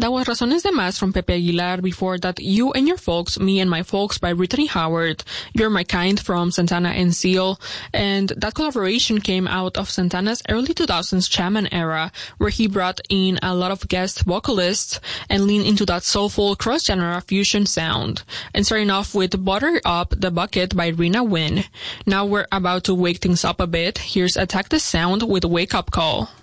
That was Razones de Más from Pepe Aguilar. Before that, You and Your Folks, Me and My Folks by Brittany Howard. You're My Kind from Santana and Seal. And that collaboration came out of Santana's early 2000s Chaman era, where he brought in a lot of guest vocalists and leaned into that soulful cross-genre fusion sound. And starting off with Butter Up the Bucket by Rina Wynn. Now we're about to wake things up a bit. Here's Attack the Sound with Wake Up Call.